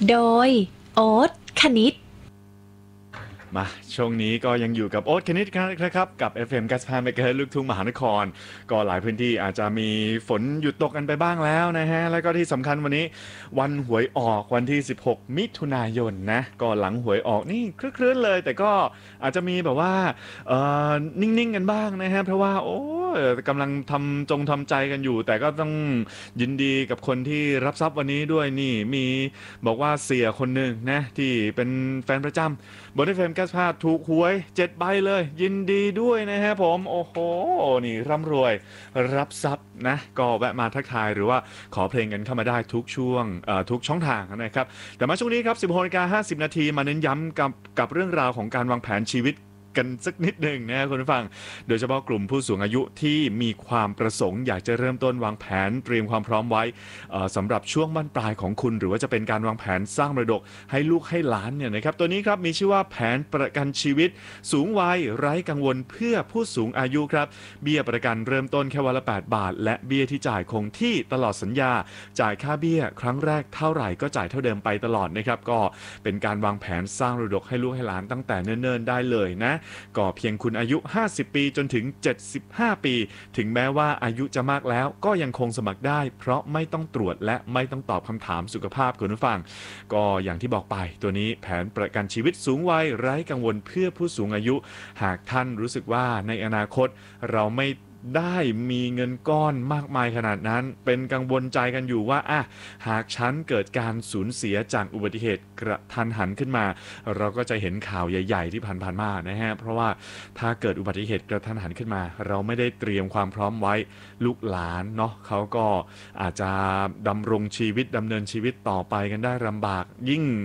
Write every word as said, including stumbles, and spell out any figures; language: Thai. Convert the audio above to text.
โดยโอ๊ตคณิตมาช่วงนี้ก็ยังอยู่กับโอ๊ตคณิตนะครับกับ เอฟ เอ็ม เก้าสิบห้า เมกะเฮิรตซ์ ลูกทุ่งมหานครก็หลายพื้นที่อาจจะมีฝนหยุดตกกันไปบ้างแล้วนะฮะแล้วก็ที่สำคัญวันนี้วันหวยออกวันที่สิบหกมิถุนายนนะก็หลังหวยออกนี่คลื้นๆเลยแต่ก็อาจจะมีแบบว่าเอ่อนิ่งๆกันบ้างนะฮะเพราะว่าโอ้กำลังทำจงทำใจกันอยู่แต่ก็ต้องยินดีกับคนที่รับทรัพย์วันนี้ด้วยนี่มีบอกว่าเสียคนหนึ่งนะที่เป็นแฟนประจำ บน เอฟ เอ็ม เก้าสิบห้าถูกหวยเจ็ดใบเลยยินดีด้วยนะฮะผมโอ้โหนี่ร่ำรวยรับทรัพย์นะก็แวะมาทักทายหรือว่าขอเพลงกันเข้ามาได้ทุกช่วงทุกช่องทางนะครับแต่มาช่วงนี้ครับ สิบหกนาฬิกาห้าสิบนาทีมาเน้นย้ำกับกับเรื่องราวของการวางแผนชีวิตกันสักนิดหนึ่งนะคุณผู้ฟังโดยเฉพาะกลุ่มผู้สูงอายุที่มีความประสงค์อยากจะเริ่มต้นวางแผนเตรียมความพร้อมไว้สำหรับช่วงบั้นปลายของคุณหรือว่าจะเป็นการวางแผนสร้างมรดกให้ลูกให้หลานเนี่ยนะครับตัวนี้ครับมีชื่อว่าแผนประกันชีวิตสูงวัยไร้กังวลเพื่อผู้สูงอายุครับเบี้ยประกันเริ่มต้นแค่วันละแปดบาทและเบี้ยที่จ่ายคงที่ตลอดสัญญาจ่ายค่าเบี้ยครั้งแรกเท่าไหร่ก็จ่ายเท่าเดิมไปตลอดนะครับก็เป็นการวางแผนสร้างมรดกให้ลูกให้หลานตั้งแต่เนิ่นๆได้เลยนะก็เพียงคุณอายุห้าสิบปีจนถึงเจ็ดสิบห้าปีถึงแม้ว่าอายุจะมากแล้วก็ยังคงสมัครได้เพราะไม่ต้องตรวจและไม่ต้องตอบคำถามสุขภาพคุณผู้ฟังก็อย่างที่บอกไปตัวนี้แผนประกันชีวิตสูงวัยไร้กังวลเพื่อผู้สูงอายุหากท่านรู้สึกว่าในอนาคตเราไม่ได้มีเงินก้อนมากมายขนาดนั้นเป็นกังวลใจกันอยู่ว่าอ่ะหากฉันเกิดการสูญเสียจากอุบัติเหตุกระทันหันขึ้นมาเราก็จะเห็นข่าวใหญ่ๆที่ผ่านๆมานะฮะเพราะว่าถ้าเกิดอุบัติเหตุกระทันหันขึ้นมาเราไม่ได้เตรียมความพร้อมไว้ลูกหลานเนาะเขาก็อาจจะดำรงชีวิตดำเนินชีวิตต่อไปกันได้ลำบากยิ่ง